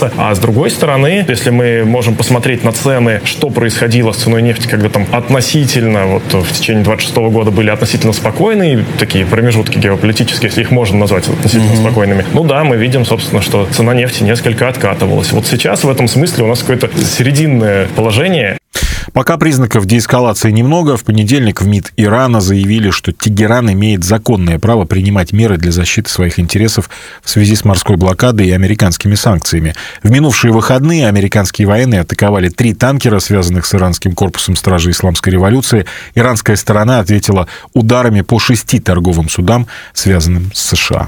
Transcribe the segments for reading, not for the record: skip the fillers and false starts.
снижаться. А с другой стороны, если мы можем посмотреть на цены, что происходило с ценой нефти, когда там относительно, вот в течение 26 года были относительно спокойные такие промежутки геополитические, если их можно назвать относительно спокойными. Ну да, мы видим, собственно, что цена нефти несколько откатывалась. Вот сейчас в этом смысле у нас какое-то серединное положение. Пока признаков деэскалации немного, в понедельник в МИД Ирана заявили, что Тегеран имеет законное право принимать меры для защиты своих интересов в связи с морской блокадой и американскими санкциями. В минувшие выходные американские военные атаковали 3 танкера, связанных с иранским корпусом стражи исламской революции. Иранская сторона ответила ударами по 6 торговым судам, связанным с США.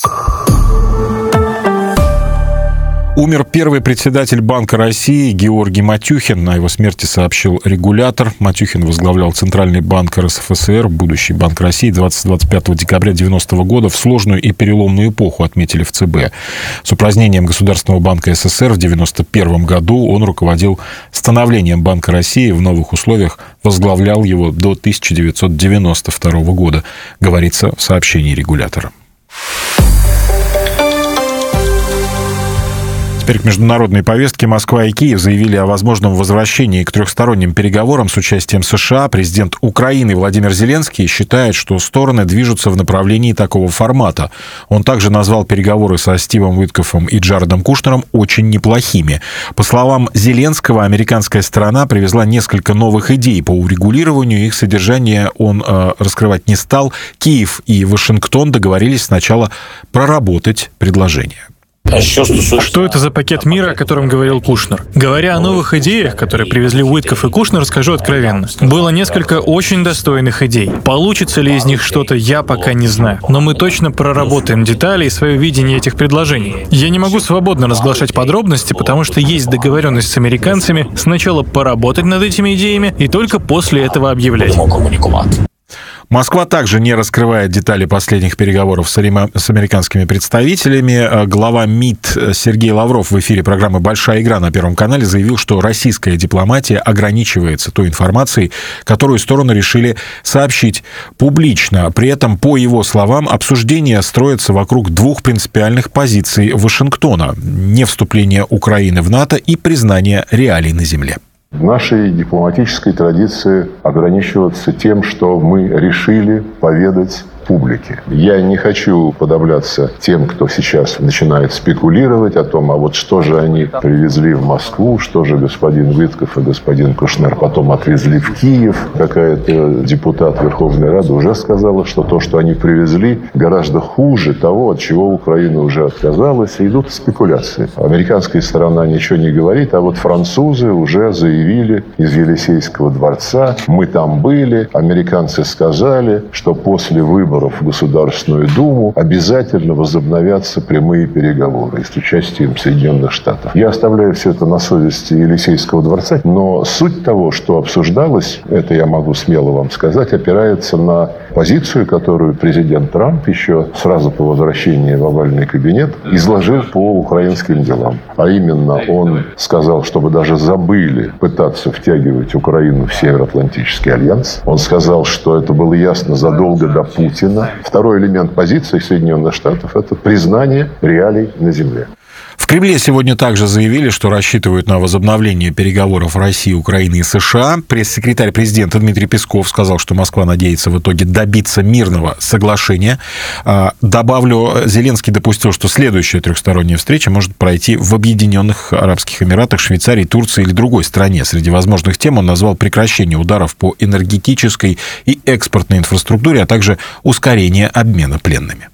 Умер первый председатель Банка России Георгий Матюхин. О его смерти сообщил регулятор. Матюхин возглавлял Центральный банк РСФСР, будущий Банк России, 25 декабря 1990 года. В сложную и переломную эпоху, отметили в ЦБ. С упразднением Государственного банка СССР в 1991 году он руководил становлением Банка России в новых условиях, возглавлял его до 1992 года, говорится в сообщении регулятора. Теперь к международной повестке. Москва и Киев заявили о возможном возвращении к трехсторонним переговорам с участием США. Президент Украины Владимир Зеленский считает, что стороны движутся в направлении такого формата. Он также назвал переговоры со Стивом Уиткофом и Джаредом Кушнером очень неплохими. По словам Зеленского, американская сторона привезла несколько новых идей по урегулированию. Их содержание он раскрывать не стал. Киев и Вашингтон договорились сначала проработать предложение. Что это за пакет мира, о котором говорил Кушнер? Говоря о новых идеях, которые привезли Уиткоф и Кушнер, скажу откровенно. Было несколько очень достойных идей. Получится ли из них что-то, я пока не знаю. Но мы точно проработаем детали и свое видение этих предложений. Я не могу свободно разглашать подробности, потому что есть договоренность с американцами сначала поработать над этими идеями и только после этого объявлять. Москва также не раскрывает детали последних переговоров с американскими представителями. Глава МИД Сергей Лавров в эфире программы «Большая игра» на Первом канале заявил, что российская дипломатия ограничивается той информацией, которую стороны решили сообщить публично. При этом, по его словам, обсуждение строится вокруг 2 принципиальных позиций Вашингтона: не вступление Украины в НАТО и признание реалий на земле. В нашей дипломатической традиции ограничиваться тем, что мы решили поведать публике. Я не хочу подавляться тем, кто сейчас начинает спекулировать о том, а вот что же они привезли в Москву, что же господин Уиткоф и господин Кушнер потом отвезли в Киев. Какая-то депутат Верховной Рады уже сказала, что то, что они привезли, гораздо хуже того, от чего Украина уже отказалась, и идут спекуляции. Американская сторона ничего не говорит, а вот французы уже заявили из Елисейского дворца: мы там были, американцы сказали, что после выборов в Государственную Думу обязательно возобновятся прямые переговоры с участием Соединенных Штатов. Я оставляю все это на совести Елисейского дворца, но суть того, что обсуждалось, это я могу смело вам сказать, опирается на позицию, которую президент Трамп еще сразу по возвращении в овальный кабинет изложил по украинским делам. А именно, он сказал, чтобы даже забыли пытаться втягивать Украину в Североатлантический альянс. Он сказал, что это было ясно задолго до Путина. Второй элемент позиции Соединенных Штатов – это признание реалий на земле. В Кремле сегодня также заявили, что рассчитывают на возобновление переговоров России, Украины и США. Пресс-секретарь президента Дмитрий Песков сказал, что Москва надеется в итоге добиться мирного соглашения. Добавлю, Зеленский допустил, что следующая трехсторонняя встреча может пройти в Объединенных Арабских Эмиратах, Швейцарии, Турции или другой стране. Среди возможных тем он назвал прекращение ударов по энергетической и экспортной инфраструктуре, а также ускорение обмена пленными.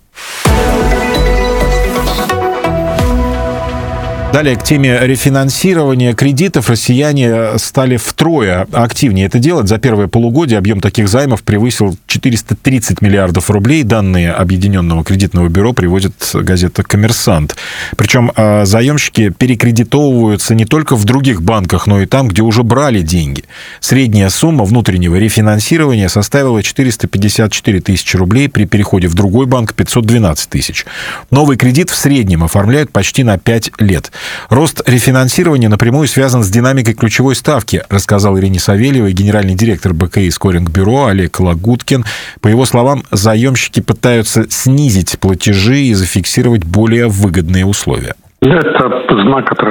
Далее к теме рефинансирования кредитов. Россияне стали втрое активнее это делать. За первое полугодие объем таких займов превысил 430 миллиардов рублей. Данные Объединенного кредитного бюро приводит газета «Коммерсант». Причем заемщики перекредитовываются не только в других банках, но и там, где уже брали деньги. Средняя сумма внутреннего рефинансирования составила 454 тысячи рублей. При переходе в другой банк 512 тысяч. Новый кредит в среднем оформляют почти на 5 лет. Рост рефинансирования напрямую связан с динамикой ключевой ставки, рассказал Ирине Савельевой генеральный директор БКИ «Скоринг-бюро» Олег Лагуткин. По его словам, заемщики пытаются снизить платежи и зафиксировать более выгодные условия. Это знак